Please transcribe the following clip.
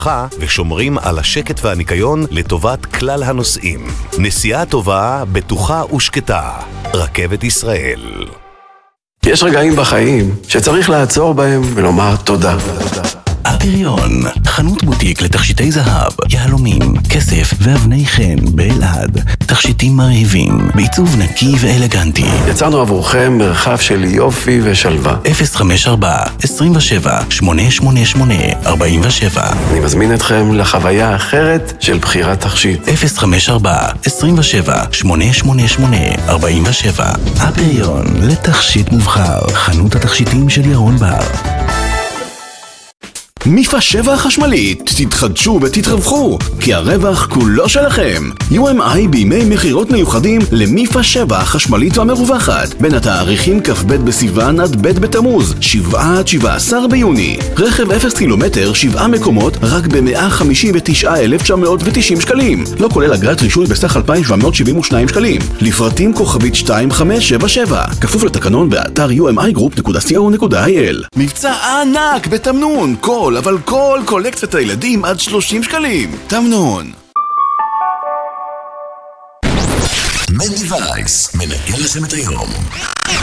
ושומרים על השקט והניקיון לטובת כלל הנוסעים. נסיעה טובה, בטוחה ושקטה. רכבת ישראל. יש רגעים בחיים שצריך לעצור בהם ולומר תודה. הפריון, חנות בוטיק לתכשיטי זהב, יהלומים, כסף ואבני חן באלעד. תכשיטים מרהיבים, בעיצוב נקי ואלגנטי. יצרנו עבורכם מרחב של יופי ושלווה. 054-27-888-47. אני מזמין אתכם לחוויה אחרת של בחירת תכשיט. 054-27-888-47. הפריון, לתכשיט מובחר. חנות התכשיטים של ירון בר. מיפה 7 החשמלית, תתחדשו ותתרווחו, כי הרווח כולו שלכם. UMI בימי מחירות מיוחדים למיפה 7 החשמלית והמרווחת, בין התאריכים כ"ב בסיוון עד ב' בתמוז, 7 עד 17 ביוני. רכב 0 קילומטר, 7 מקומות, רק ב-159,990 שקלים. לא כולל אגרת רישוי בסך 2,772 שקלים. לפרטים כוכבית 2577, כפוף לתקנון באתר umigroup.co.il. מבצע ענק בתמנון, אבל כל קולקציית הילדים עד 30 שקלים. תמנון. מדיווייס מנגן לכם את היום.